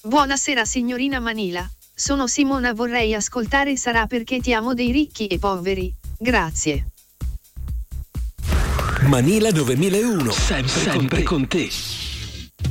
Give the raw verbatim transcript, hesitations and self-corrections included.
Buonasera signorina Manila, sono Simona, vorrei ascoltare Sarà perché ti amo dei ricchi e poveri, grazie. Manila novemilauno, sempre, sempre con te.